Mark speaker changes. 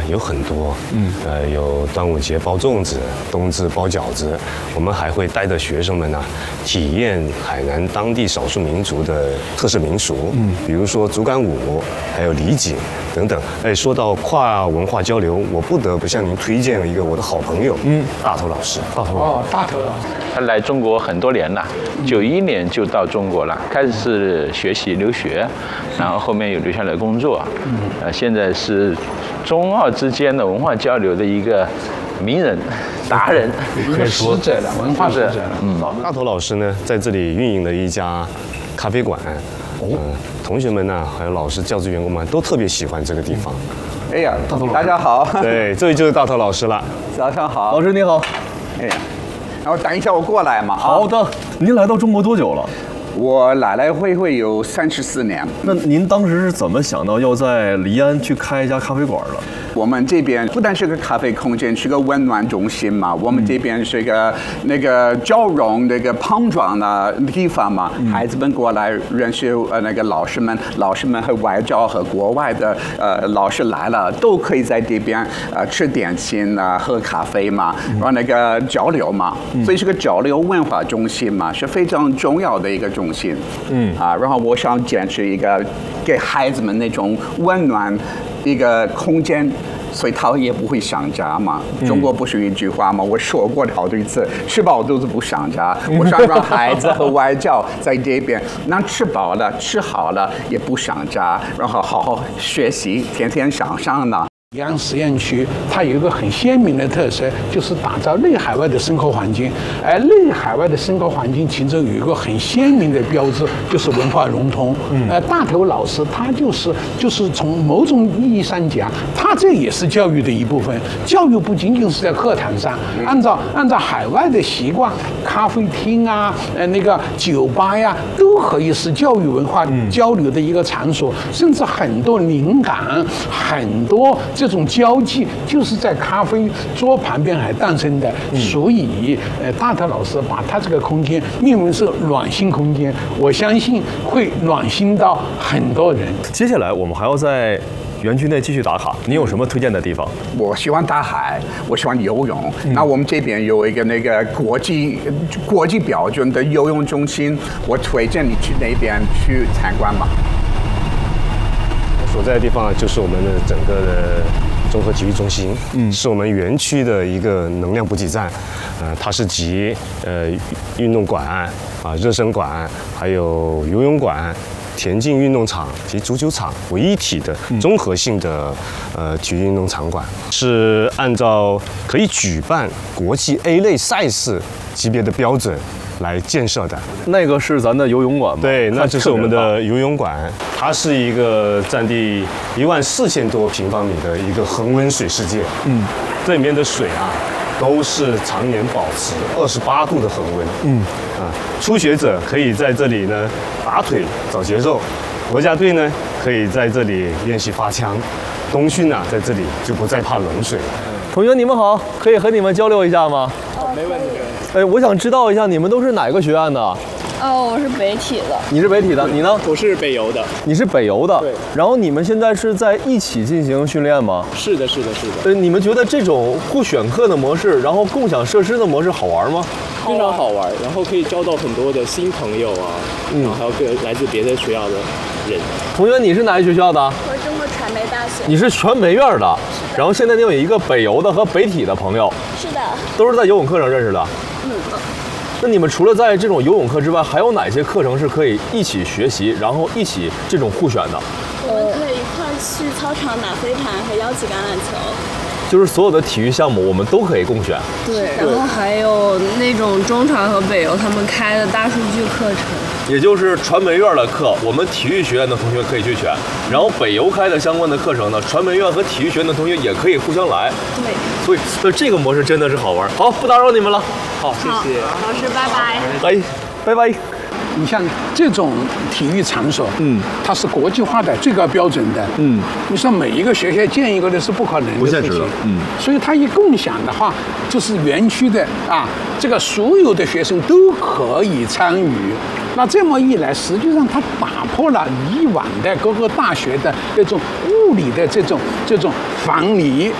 Speaker 1: 有很多，有端午节包粽子，冬至包饺子。我们还会带着学生们呢，体验海南当地少数民族的特色民俗，比如说竹竿舞，还有李锦等等。说到跨文化交流，我不得不向您推荐一个我的好朋友，大头老师。
Speaker 2: 大头老师，
Speaker 3: 他来中国很多年了，91年就到中国了，开始是学习留学，然后后面又留下来工作，现在是中澳之间的文化交流的一个名人、达人，
Speaker 2: 一个使者了，文化使者了。
Speaker 1: 大头老师呢，在这里运营了一家咖啡馆，同学们呢，还有老师、教职员工们都特别喜欢这个地方。
Speaker 4: 哎呀，大家好。
Speaker 1: 对，这就是大头老师了。
Speaker 4: 早上好，
Speaker 5: 老师你好。
Speaker 4: 哎呀，然后等一下我过来嘛。
Speaker 5: 好的，您来到中国多久了？
Speaker 4: 我来回有34年。
Speaker 5: 那您当时是怎么想到要在黎安去开一家咖啡馆的？
Speaker 4: 我们这边不但是个咖啡空间，是个温暖中心嘛。我们这边是个那个交融、那个碰撞的地方嘛。孩子们过来认识那个老师们和外教和国外的老师来了，都可以在这边吃点心喝咖啡嘛，然后那个交流嘛。所以是个交流文化中心嘛，是非常重要的一个中心。然后我想坚持一个给孩子们那种温暖一个空间。所以他也不会想家嘛。中国不是一句话吗？我说过好多次，吃饱肚子不想家。我想让孩子和外教在这边，那吃饱了、吃好了也不想家，然后好好学习，天天向上呢。
Speaker 2: 黎安实验区它有一个很鲜明的特色，就是打造内海外的生活环境。而内海外的生活环境其中有一个很鲜明的标志，就是文化融通。大头老师他就是从某种意义上讲，他这也是教育的一部分。教育不仅仅是在课堂上，按照海外的习惯，咖啡厅啊，那个酒吧呀，都可以是教育文化交流的一个场所，甚至很多灵感，很多这种交际就是在咖啡桌旁边还诞生的。所以大头老师把他这个空间命名是暖心空间，我相信会暖心到很多人。
Speaker 5: 接下来我们还要在园区内继续打卡，您有什么推荐的地方？
Speaker 4: 我喜欢大海，我喜欢游泳。那我们这边有一个那个国际标准的游泳中心，我推荐你去那边去参观吧。
Speaker 1: 所在的地方就是我们的整个的综合体育中心，是我们园区的一个能量补给站。它是集运动馆热身馆，还有游泳馆、田径运动场及足球场为一体的综合性的体育运动场馆，是按照可以举办国际 A 类赛事级别的标准来建设的。
Speaker 5: 那个是咱的游泳馆吗？
Speaker 1: 对，那就是我们的游泳馆，它是一个占地14000多平方米的一个恒温水世界。这里面的水都是常年保持28度的恒温。初学者可以在这里呢打腿找节奏，国家队呢可以在这里练习发枪，冬训在这里就不再怕冷水了。
Speaker 5: 同学你们好，可以和你们交流一下吗？没问题。我想知道一下你们都是哪个学院的？
Speaker 6: 我是北体的。
Speaker 5: 你是北体的，你呢？
Speaker 7: 我是北邮的。
Speaker 5: 你是北邮的。
Speaker 7: 对。
Speaker 5: 然后你们现在是在一起进行训练吗？
Speaker 7: 是的。
Speaker 5: 你们觉得这种互选课的模式，然后共享设施的模式好玩吗？
Speaker 7: 非常好玩，然后可以交到很多的新朋友然后还有来自别的学校的人。
Speaker 5: 同学，你是哪一学校的？
Speaker 6: 我是中国传媒大学。
Speaker 5: 你是传媒院的，然后现在你有一个北邮的和北体的朋友。
Speaker 6: 是的。
Speaker 5: 都是在游泳课上认识的。那你们除了在这种游泳课之外，还有哪些课程是可以一起学习，然后一起这种互选的？
Speaker 6: 我们可以一块去操场打飞盘和腰旗橄榄球。
Speaker 5: 就是所有的体育项目我们都可以共选。
Speaker 8: 对，然后还有那种中传和北邮他们开的大数据课程，
Speaker 5: 也就是传媒院的课，我们体育学院的同学可以去选，然后北邮开的相关的课程呢，传媒院和体育学院的同学也可以互相来。
Speaker 8: 对，
Speaker 5: 所以这个模式真的是好玩。好，不打扰你们了。
Speaker 7: 好，谢谢
Speaker 6: 老师，拜拜。
Speaker 5: 拜拜。
Speaker 2: 你像这种体育场所，它是国际化的最高标准的，你说每一个学校建一个的是不可能的事情，所以它一共享的话，就是园区的这个所有的学生都可以参与。那这么一来，实际上它打破了以往的各个大学的这种物理的这种樊篱。